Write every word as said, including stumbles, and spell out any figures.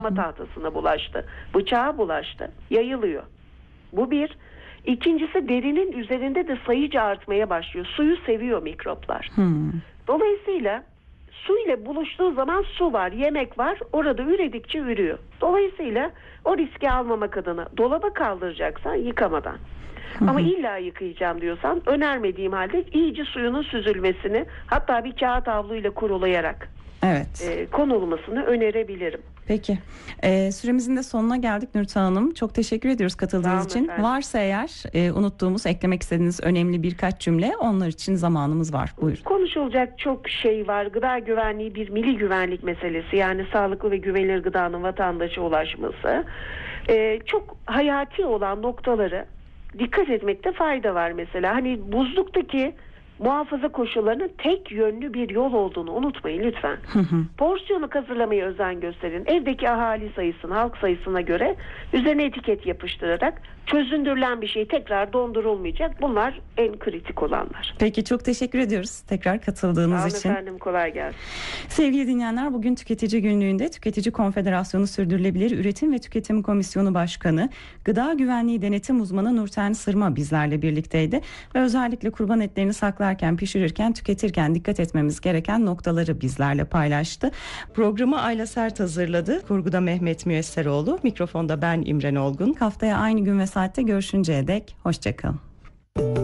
tahtasına bulaştı, bıçağa bulaştı, yayılıyor. Bu bir. İkincisi, derinin üzerinde de sayıca artmaya başlıyor. Suyu seviyor mikroplar. Hmm. Dolayısıyla su ile buluştuğu zaman su var, yemek var, orada üredikçe ürüyor. Dolayısıyla o riski almamak adına dolaba kaldıracaksan yıkamadan. Hı hı. Ama illa yıkayacağım diyorsan önermediğim halde iyice suyunun süzülmesini, hatta bir kağıt havluyla kurulayarak Evet. e, konulmasını önerebilirim. Peki. Ee, süremizin de sonuna geldik Nurten Hanım. Çok teşekkür ediyoruz katıldığınız Sağ olun için. efendim. Varsa eğer e, unuttuğumuz, eklemek istediğiniz önemli birkaç cümle, onlar için zamanımız var. Buyur. Konuşulacak çok şey var. Gıda güvenliği bir milli güvenlik meselesi. Yani sağlıklı ve güvenilir gıdanın vatandaşa ulaşması. Ee, çok hayati olan noktaları dikkat etmekte fayda var mesela. Hani buzluktaki muhafaza koşullarının tek yönlü bir yol olduğunu unutmayın lütfen. Hı hı. Porsiyonu hazırlamaya özen gösterin. Evdeki ahali sayısına, halk sayısına göre üzerine etiket yapıştırarak çözündürülen bir şey tekrar dondurulmayacak. Bunlar en kritik olanlar. Peki, çok teşekkür ediyoruz tekrar katıldığınız Sağ olun için. efendim, kolay gelsin. Sevgili dinleyenler, bugün Tüketici Günlüğü'nde Tüketici Konfederasyonu Sürdürülebilir Üretim ve Tüketim Komisyonu Başkanı, Gıda Güvenliği Denetim Uzmanı Nurten Sırma bizlerle birlikteydi ve özellikle kurban etlerini saklarken, pişirirken, tüketirken dikkat etmemiz gereken noktaları bizlerle paylaştı. Programı Ayla Sert hazırladı. Kurguda Mehmet Müyesseroğlu, mikrofonda ben İmren Olgun. Haftaya aynı gün ve saatte görüşünceye dek hoşça kalın.